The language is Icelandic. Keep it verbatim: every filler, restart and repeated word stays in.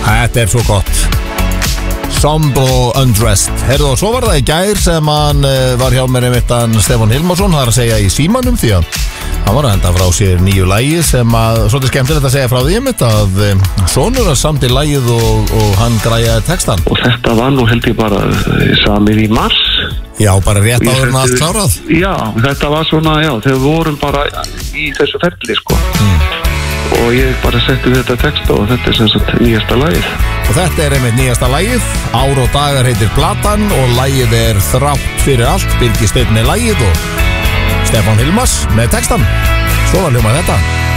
Þetta er svo gott. Sombre Undressed. Heyrðu, og svo var það í gær sem hann uh, var hjá mér einmitt hann Stefán Hilmarsson, það er að segja í símanum, því að hann var að enda frá sér nýju lagi sem að, svolítið skemmtilegt að segja frá því einmitt að um, sonur að samdi lagið og, og hann græjaði textan. Og þetta var nú held ég bara samið í mars. Já, bara rétt áður en allt klárað. Já, þetta var svona, já, þegar við vorum bara í þessu ferli, sko. Mm. Og ég bara setti þetta texta og þetta er sem sagt nýjasta lagið. Og þetta er einmitt nýjasta lagið. Ár og dagar heitir platan og lagið er Þrátt fyrir allt. Birgir Steinn með lagið og Stefán Hilmars með textan. Svona hljómar þetta.